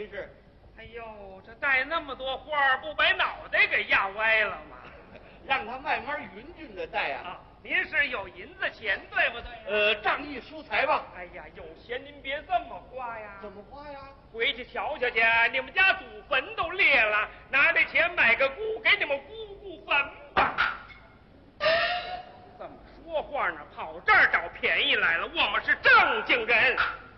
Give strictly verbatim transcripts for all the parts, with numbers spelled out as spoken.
回事？ 哎呦，这带那么多花，不把脑袋给压歪了吗？ 让他慢慢匀匀的带啊。 啊，您是有银子钱对不对？ 呃，仗义疏财吧。 哎呀，有钱您别这么花呀。 怎么花呀？ 回去瞧瞧去，你们家祖坟都裂了，拿这钱买个姑，给你们姑姑坟吧。这么说话呢，跑这儿找便宜来了。我们是正经人。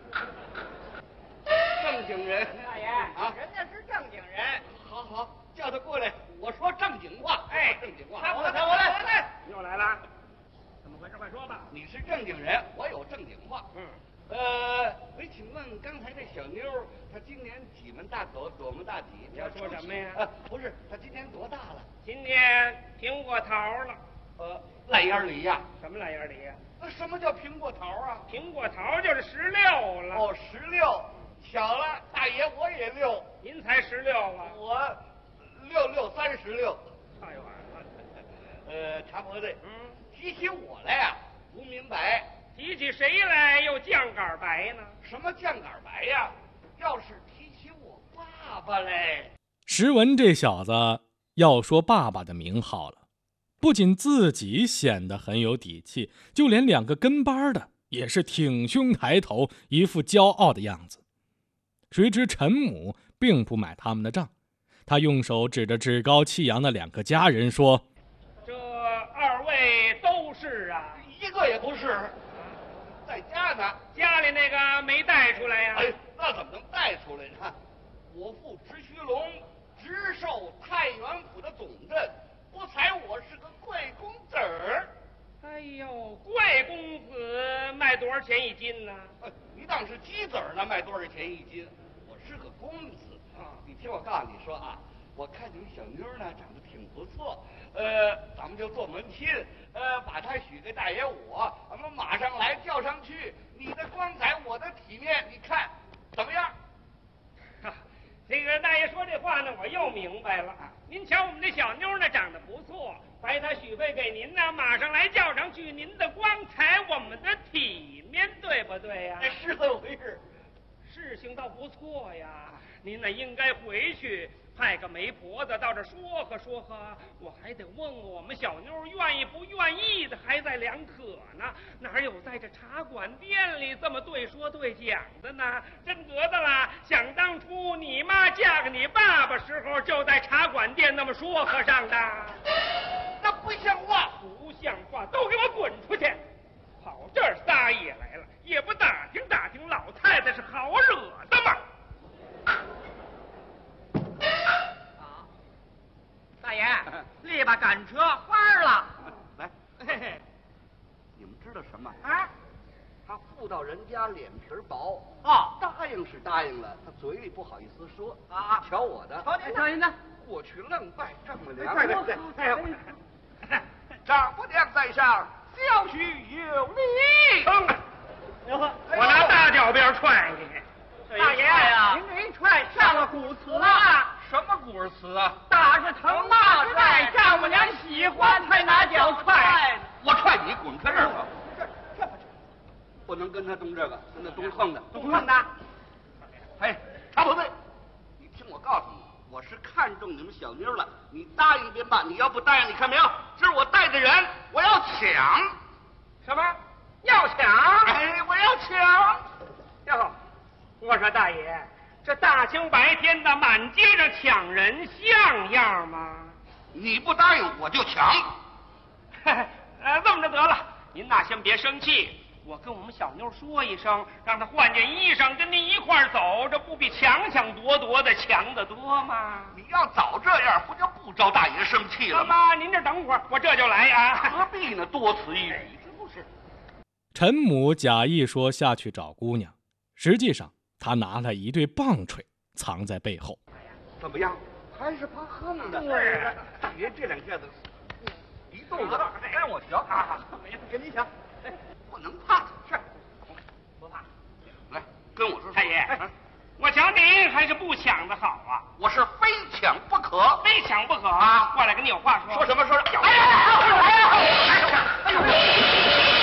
正经人。 大爷啊， 人家是正经人。 好好，叫他过来，我说正经话。 哎， 正经话。 他我来，我来，我来。 又来了，怎么回事？快说吧。 你是正经人，我有正经话。 嗯。 呃，我请问刚才那小妞，她今年几门大口，多么大体？ 你要说什么呀？ 呃，不是，她今年多大了？ 今年苹果桃了。 呃，烂眼梨呀？ 什么烂眼梨呀？ 那什么叫苹果桃啊？ 苹果桃就是十六了。 哦，十六。巧了，大爷我也六。 您才十六啊？ 我六六三十六。 差远了。 呃，茶婆子， 嗯， 提起我来呀、啊，不明白。 提起谁来又酱杆白呢？ 什么酱杆白呀？要是提起我爸爸嘞。 石文这小子要说爸爸的名号了，不仅自己显得很有底气，就连两个跟班的也是挺胸抬头，一副骄傲的样子。谁知陈母并不买他们的账，他用手指着趾高气扬的两个家人说： 这二位都是啊？ 一个也不是，在家呢。 家里那个没带出来呀、 哎，那怎么能带出来呢？我父直须龙直授太原府的总镇，不才我是个贵公子儿。 哎呦，贵公子卖多少钱一斤呢？ 呃你当是鸡子儿呢，卖多少钱一斤？我是个公子啊！你听我告诉你说啊，我看你们小妞呢长得挺不错，呃，咱们就做门亲，呃，把她许给大爷我，咱们马上来叫上去。你的光彩，我的体面，你看怎么样？ 啊，这个大爷说这话呢，我又明白了。您瞧我们这小妞呢，长得不错，白她许配给您呢，马上来叫上去。您的光彩，我们的体面，对不对呀？ 是这么回事。 事情倒不错呀，您呢应该回去派个媒婆子到这说和说和，我还得问问我们小妞愿意不愿意的，还在两可呢。哪有在这茶馆店里这么对说对讲的呢？真得的啦！想当初你妈嫁给你爸爸时候，就在茶馆店那么说和上的。 那不像话， 不像话，都给我滚出去！跑这儿撒野来了，也不打听打听老太太是好惹的吗？ 好，大爷，立吧赶车花了。 来， 嘿嘿， 你们知道什么？ 啊， 他妇道人家脸皮薄哦， 答应是答应了，他嘴里不好意思说啊。 瞧我的， 瞧您瞧您的， 过去愣拜丈母娘。 对对对， 哎呦，丈母娘在上，小婿有礼。 哼！我拿大脚鞭踹你！ 大爷呀，您这一踹上了古词了。 什么古词啊？ 打是疼，骂是爱，丈母娘喜欢才拿脚踹。 我踹你，滚开这儿吧！这这不能跟他动这个，跟他动横的， 动横的。 哎，茶婆子，你听我告诉你，我是看中你们小妞了，你答应便罢，你要不答应，你看没有？这是我带的人，我要抢。 什么？要抢？ 哎，我要抢！ 哟，我说大爷，这大清白天的满街上抢人，像样吗？ 你不答应，我就抢。 呃，这么着得了，您呐先别生气，我跟我们小妞说一声，让她换件衣裳，跟您一块儿走，这不比抢抢夺夺的强得多吗？ 你要早这样，不就不招大爷生气了吗？ 妈，您这等会儿，我这就来啊！ 何必呢？多此一举，是不是？ 陈母假意说下去找姑娘，实际上他拿了一对棒槌藏在背后。 怎么样？还是怕横的。对，大爷这两下子一肚子，让我瞧啊！给你瞧，不能怕，是不怕。来，跟我说， 太爷，我瞧您还是不抢的好啊！ 我是非抢不可， 非抢不可啊！过来跟你有话说。 说什么说什么。 哎呀！哎呀！哎呀！